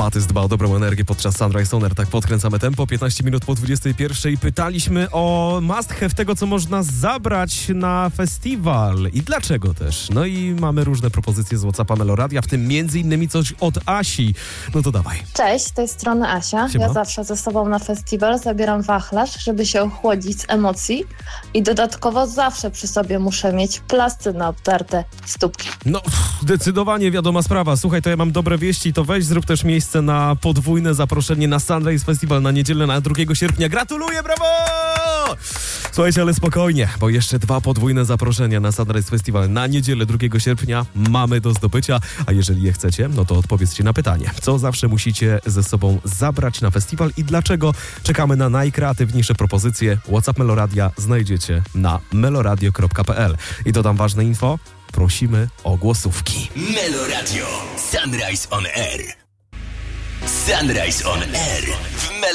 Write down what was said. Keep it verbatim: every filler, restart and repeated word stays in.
Matys dba o dobrą energię podczas Sunrise On Air. Tak podkręcamy tempo. piętnaście minut po dwudziestej pierwszej. Pytaliśmy o must have tego, co można zabrać na festiwal i dlaczego też. No i mamy różne propozycje z WhatsAppa Meloradia, w tym między innymi coś od Asi. No to dawaj. Cześć, z tej strony Asia. Siema. Ja zawsze ze sobą na festiwal zabieram wachlarz, żeby się ochłodzić z emocji i dodatkowo zawsze przy sobie muszę mieć plasty na obtarte stópki. No, pff, zdecydowanie wiadoma sprawa. Słuchaj, to ja mam dobre wieści, to weź zrób też miejsce na podwójne zaproszenie na Sunrise Festival na niedzielę, na drugiego sierpnia. Gratuluję, brawo! Słuchajcie, ale spokojnie, bo jeszcze dwa podwójne zaproszenia na Sunrise Festival na niedzielę drugiego sierpnia mamy do zdobycia, a jeżeli je chcecie, no to odpowiedzcie na pytanie, co zawsze musicie ze sobą zabrać na festiwal i dlaczego. Czekamy na najkreatywniejsze propozycje. WhatsApp Meloradia znajdziecie na meloradio kropka p l. I dodam ważne info, prosimy o głosówki. Meloradio Sunrise On Air. Sunrise On Air w Mel-